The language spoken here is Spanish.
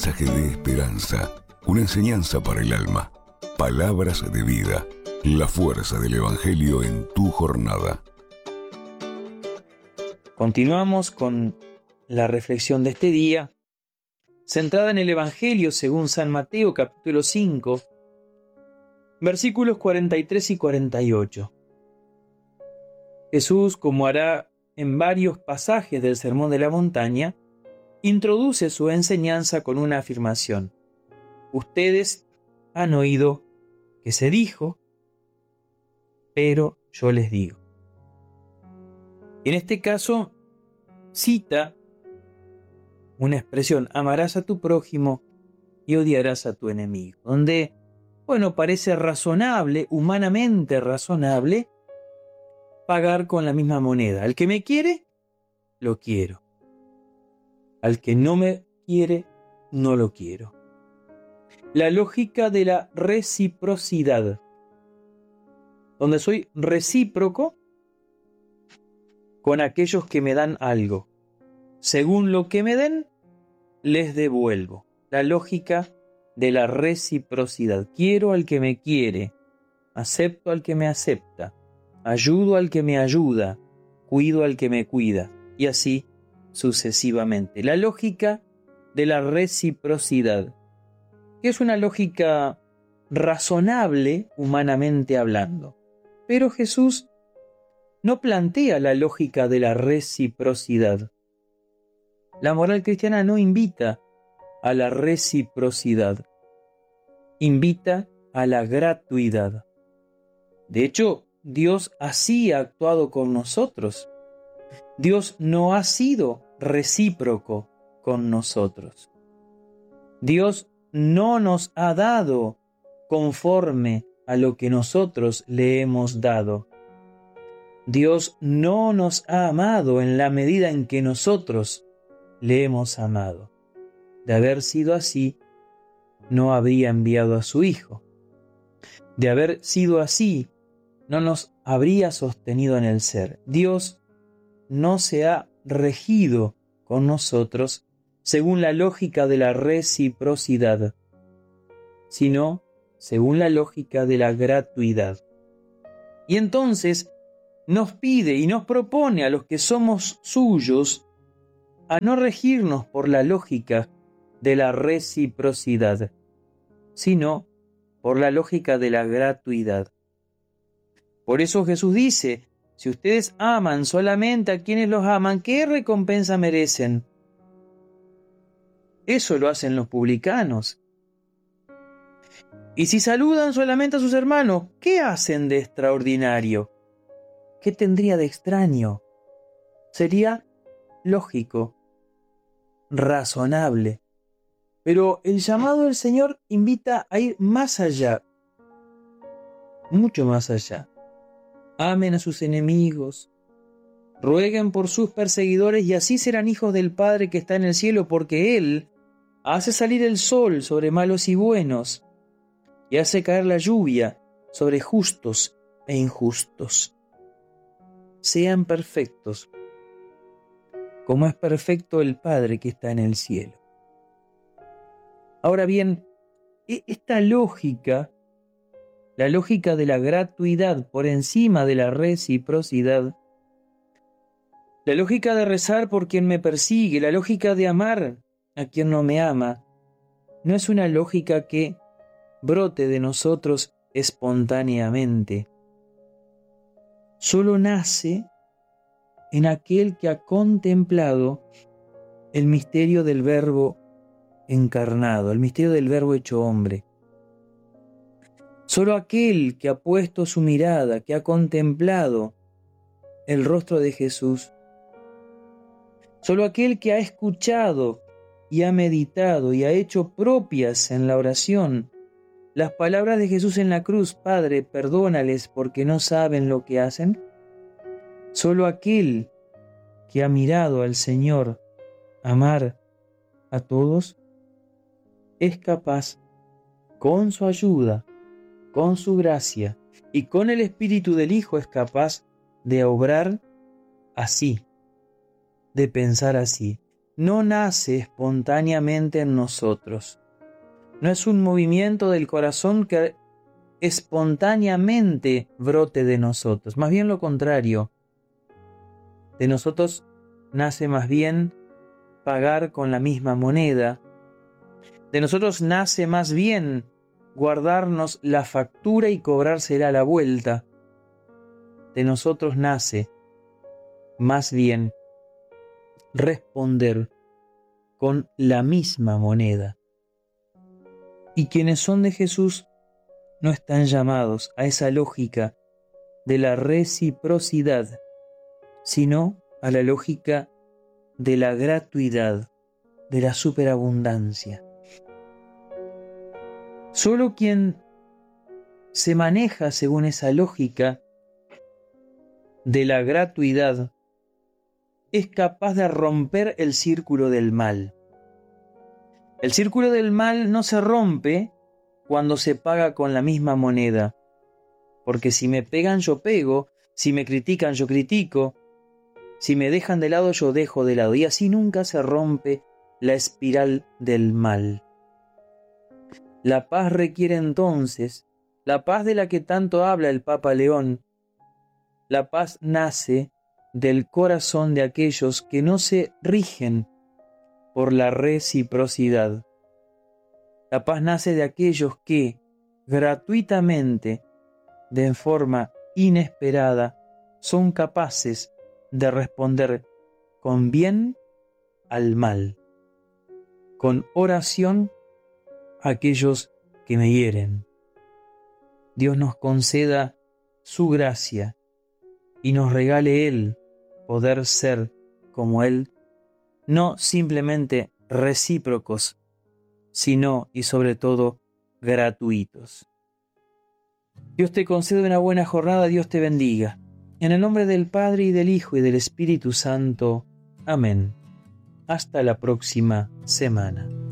mensaje de esperanza, una enseñanza para el alma. Palabras de vida, la fuerza del Evangelio en tu jornada. Continuamos con la reflexión de este día, centrada en el Evangelio según San Mateo, capítulo 5, versículos 43 y 48. Jesús, como hará en varios pasajes del Sermón de la Montaña, introduce su enseñanza con una afirmación. Ustedes han oído que se dijo, pero yo les digo. En este caso, cita una expresión, amarás a tu prójimo y odiarás a tu enemigo, donde, parece razonable, humanamente razonable, pagar con la misma moneda. Al que me quiere, lo quiero. Al que no me quiere, no lo quiero. La lógica de la reciprocidad, donde soy recíproco con aquellos que me dan algo. Según lo que me den, les devuelvo. La lógica de la reciprocidad. Quiero al que me quiere, acepto al que me acepta, ayudo al que me ayuda, cuido al que me cuida, y así sucesivamente. La lógica de la reciprocidad, que es una lógica razonable humanamente hablando. Pero Jesús no plantea la lógica de la reciprocidad. La moral cristiana no invita a la reciprocidad, invita a la gratuidad. De hecho, Dios así ha actuado con nosotros. Dios no ha sido recíproco con nosotros. Dios no nos ha dado conforme a lo que nosotros le hemos dado. Dios no nos ha amado en la medida en que nosotros le hemos amado. De haber sido así, no habría enviado a su Hijo. De haber sido así, no nos habría sostenido en el ser. Dios no se ha regido con nosotros según la lógica de la reciprocidad, sino según la lógica de la gratuidad. Y entonces nos pide y nos propone a los que somos suyos a no regirnos por la lógica de la reciprocidad, sino por la lógica de la gratuidad. Por eso Jesús dice, si ustedes aman solamente a quienes los aman, ¿qué recompensa merecen? Eso lo hacen los publicanos. Y si saludan solamente a sus hermanos, ¿qué hacen de extraordinario? ¿Qué tendría de extraño? Sería lógico, razonable. Pero el llamado del Señor invita a ir más allá, mucho más allá. Amen a sus enemigos, rueguen por sus perseguidores y así serán hijos del Padre que está en el cielo, porque Él hace salir el sol sobre malos y buenos y hace caer la lluvia sobre justos e injustos. Sean perfectos, como es perfecto el Padre que está en el cielo. Ahora bien, esta lógica, la lógica de la gratuidad por encima de la reciprocidad, la lógica de rezar por quien me persigue, la lógica de amar a quien no me ama, no es una lógica que brote de nosotros espontáneamente. Solo nace en aquel que ha contemplado el misterio del Verbo encarnado, el misterio del Verbo hecho hombre. Solo aquel que ha puesto su mirada, que ha contemplado el rostro de Jesús, solo aquel que ha escuchado y ha meditado y ha hecho propias en la oración las palabras de Jesús en la cruz, Padre, perdónales porque no saben lo que hacen. Solo aquel que ha mirado al Señor amar a todos es capaz, con su ayuda, con su gracia y con el Espíritu del Hijo, es capaz de obrar así, de pensar así. no nace espontáneamente en nosotros. No es un movimiento del corazón que espontáneamente brote de nosotros. Más bien lo contrario. De nosotros nace más bien pagar con la misma moneda. De nosotros nace más bien guardarnos la factura y cobrársela a la vuelta. De nosotros nace más bien responder con la misma moneda. Y quienes son de Jesús no están llamados a esa lógica de la reciprocidad, sino a la lógica de la gratuidad, de la superabundancia. Solo quien se maneja según esa lógica de la gratuidad es capaz de romper el círculo del mal. El círculo del mal no se rompe cuando se paga con la misma moneda, porque si me pegan yo pego, si me critican yo critico, si me dejan de lado yo dejo de lado, y así nunca se rompe la espiral del mal. La paz requiere entonces, la paz de la que tanto habla el Papa León, la paz nace del corazón de aquellos que no se rigen por la reciprocidad. La paz nace de aquellos que, gratuitamente, de forma inesperada, son capaces de responder con bien al mal, con oración a aquellos que me hieren. Dios nos conceda su gracia y nos regale Él poder ser como Él, no simplemente recíprocos, sino y sobre todo gratuitos. Dios te conceda una buena jornada, Dios te bendiga. En el nombre del Padre y del Hijo y del Espíritu Santo. Amén. Hasta la próxima semana.